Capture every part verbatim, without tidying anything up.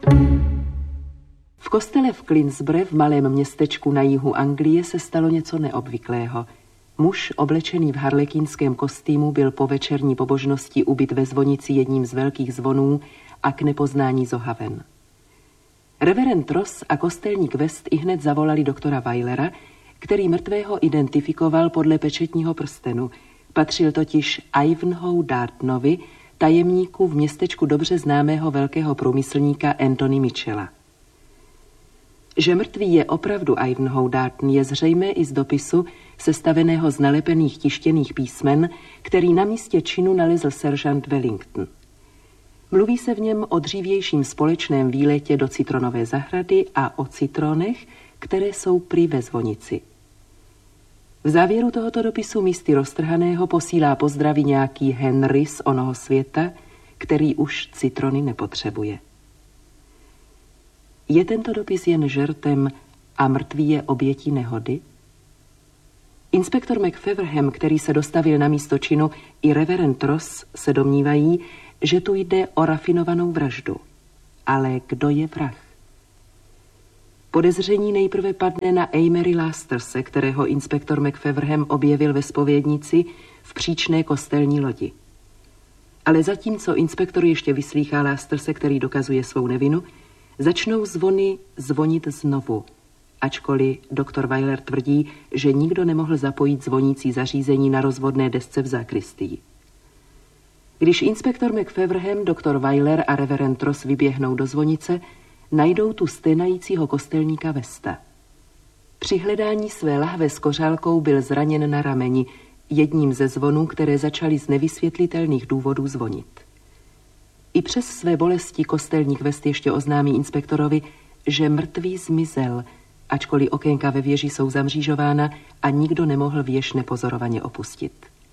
V kostele v Clinsborough, v malém městečku na jihu Anglie, se stalo něco neobvyklého. Muž, oblečený v harlekínském kostýmu, byl po večerní pobožnosti ubit ve zvonici jedním z velkých zvonů a k nepoznání zohaven. Reverend Ross a kostelník West ihned zavolali doktora Weilera, který mrtvého identifikoval podle pečetního prstenu. Patřil totiž Ivanhoe Dartonovi, tajemníku v městečku dobře známého velkého průmyslníka Anthony Mitchella. Že mrtvý je opravdu Ivanhoe Darton, je zřejmé i z dopisu, sestaveného z nalepených tištěných písmen, který na místě činu nalezl seržant Wellington. Mluví se v něm o dřívějším společném výletě do citronové zahrady a o citronech, které jsou prý ve zvonici. V závěru tohoto dopisu místy roztrhaného posílá pozdraví nějaký Henry z onoho světa, který už citrony nepotřebuje. Je tento dopis jen žertem a mrtvý je obětí nehody? Inspektor McFeverham, který se dostavil na místo činu, i reverend Ross se domnívají, že tu jde o rafinovanou vraždu. Ale kdo je vrah? Podezření nejprve padne na Amory Lasterse, kterého inspektor McFeverham objevil ve zpovědnici v příčné kostelní lodi. Ale zatímco inspektor ještě vyslýchá Lasterse, který dokazuje svou nevinu, začnou zvony zvonit znovu, ačkoliv doktor Weiler tvrdí, že nikdo nemohl zapojit zvonící zařízení na rozvodné desce v zákristii. Když inspektor McFeverham, doktor Weiler a reverend Ross vyběhnou do zvonice, najdou tu sténajícího kostelníka Westa. Při hledání své lahve s kořálkou byl zraněn na rameni, jedním ze zvonů, které začaly z nevysvětlitelných důvodů zvonit. I přes své bolesti kostelník West ještě oznámí inspektorovi, že mrtvý zmizel, ačkoliv okénka ve věži jsou zamřížována a nikdo nemohl věž nepozorovaně opustit.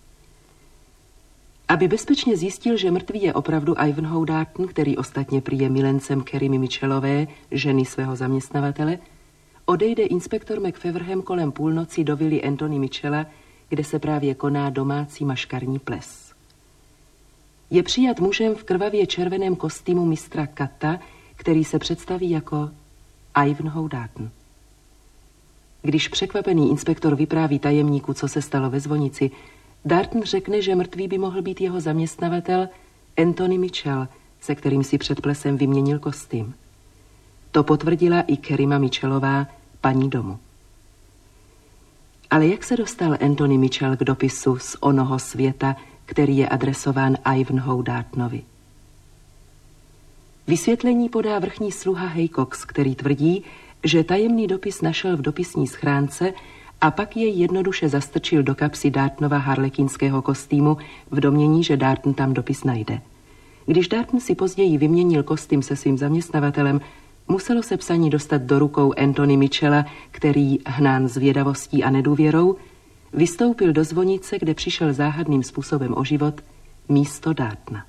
Aby bezpečně zjistil, že mrtvý je opravdu Ivanhoe Darton, který ostatně prý je milencem Kerry Mitchellové, ženy svého zaměstnavatele, odejde inspektor McFeverham kolem půlnoci do vily Anthony Mitchella, kde se právě koná domácí maškarní ples. Je přijat mužem v krvavě červeném kostýmu mistra Kata, který se představí jako Ivanhoe Darton. Když překvapený inspektor vypráví tajemníku, co se stalo ve zvonici, Darton řekne, že mrtvý by mohl být jeho zaměstnavatel Anthony Mitchell, se kterým si před plesem vyměnil kostým. To potvrdila i Kerryma Mitchellová, paní domu. Ale jak se dostal Anthony Mitchell k dopisu z onoho světa, který je adresován Ivanhoe Dartonovi? Vysvětlení podá vrchní sluha Haycox, který tvrdí, že tajemný dopis našel v dopisní schránce a pak jej jednoduše zastrčil do kapsy Dartonova harlekínského kostýmu v domnění, že Darton tam dopis najde. Když Darton si později vyměnil kostým se svým zaměstnavatelem, muselo se psaní dostat do rukou Anthony Mitchella, který, hnán zvědavostí a nedůvěrou, vystoupil do zvonice, kde přišel záhadným způsobem o život, místo Dartona.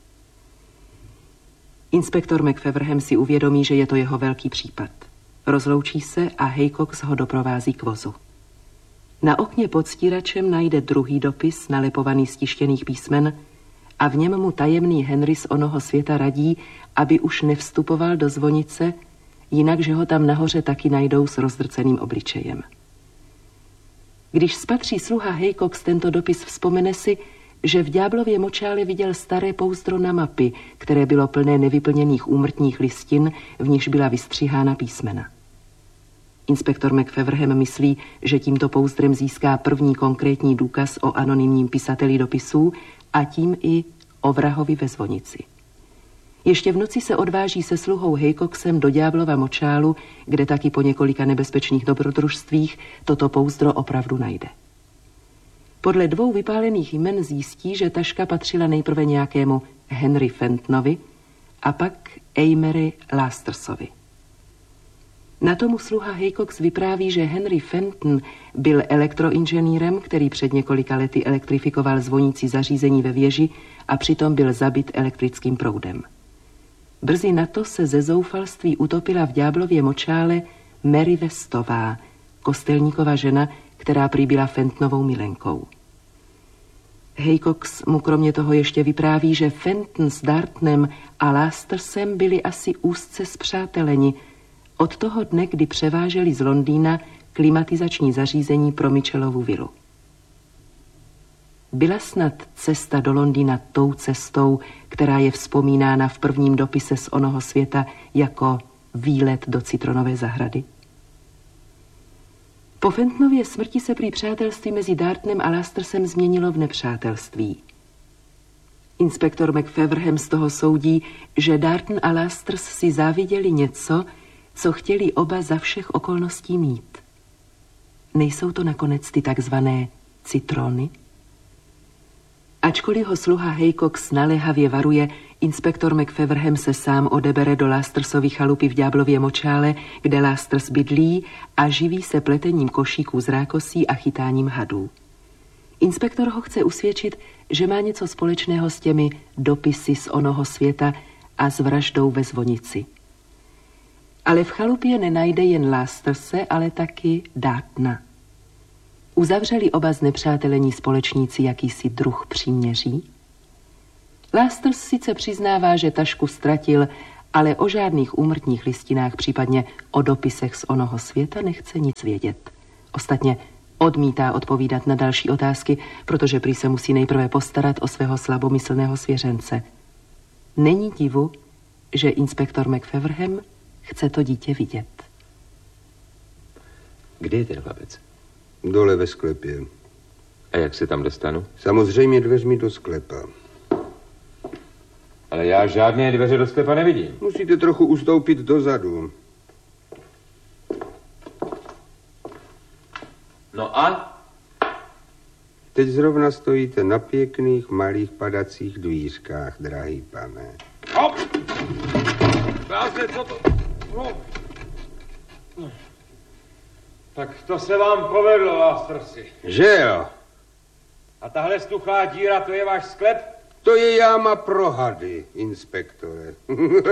Inspektor McFeverham si uvědomí, že je to jeho velký případ. Rozloučí se a Haycox ho doprovází k vozu. Na okně pod stíračem najde druhý dopis, nalepovaný z tištěných písmen, a v něm mu tajemný Henry z onoho světa radí, aby už nevstupoval do zvonice, jinak že ho tam nahoře taky najdou s rozdrceným obličejem. Když spatří sluha Haycox tento dopis, vzpomene si, že v ďáblově močále viděl staré pouzdro na mapy, které bylo plné nevyplněných úmrtních listin, v nichž byla vystřihána písmena. Inspektor McFeverham myslí, že tímto pouzdrem získá první konkrétní důkaz o anonymním pisateli dopisů a tím i o vrahovi ve zvonici. Ještě v noci se odváží se sluhou Haycoxem do ďáblova močálu, kde taky po několika nebezpečných dobrodružstvích toto pouzdro opravdu najde. Podle dvou vypálených jmen zjistí, že taška patřila nejprve nějakému Henry Fentonovi a pak Amory Lastersovi. Na tomu sluha Haycox vypráví, že Henry Fenton byl elektroinženýrem, který před několika lety elektrifikoval zvonící zařízení ve věži a přitom byl zabit elektrickým proudem. Brzy na to se ze zoufalství utopila v ďáblově močále Mary Westová, kostelníkova žena, která prý byla Fentonovou milenkou. Haycox mu kromě toho ještě vypráví, že Fenton s Dartnem a Lastersem byli asi úzce spřáteleni od toho dne, kdy převáželi z Londýna klimatizační zařízení pro Mitchellovu vilu. Byla snad cesta do Londýna tou cestou, která je vzpomínána v prvním dopise z onoho světa jako výlet do citronové zahrady? Po Fentonově smrti se prý přátelství mezi Dartnem a Lastersem změnilo v nepřátelství. Inspektor McFeverham z toho soudí, že Darton a Lasters si záviděli něco, co chtěli oba za všech okolností mít. Nejsou to nakonec ty takzvané citrony? Ačkoliv ho sluha Haycox naléhavě varuje, inspektor McFeverham se sám odebere do Lastersovy chalupy v Ďáblově močále, kde Lasters bydlí a živí se pletením košíků z rákosí a chytáním hadů. Inspektor ho chce usvědčit, že má něco společného s těmi dopisy z onoho světa a s vraždou ve zvonici. Ale v chalupě nenajde jen Lasterse, ale taky Dartna. Uzavřeli oba znepřátelení společníci jakýsi druh příměří? Lasters sice přiznává, že tašku ztratil, ale o žádných úmrtních listinách, případně o dopisech z onoho světa nechce nic vědět. Ostatně odmítá odpovídat na další otázky, protože prý se musí nejprve postarat o svého slabomyslného svěřence. Není divu, že inspektor McFeverham chce to dítě vidět. Kde je ten chlapec? Dole ve sklepě. A jak se tam dostanu? Samozřejmě dveřmi do sklepa. Ale já žádné dveře do sklepa nevidím. Musíte trochu ustoupit dozadu. No a? Teď zrovna stojíte na pěkných malých padacích dvířkách, drahý pane. Hop! Krásně, co to? No. Tak to se vám povedlo, Lastersi. Že jo? A tahle stuchlá díra, to je váš sklep? To je jáma pro hady, inspektore.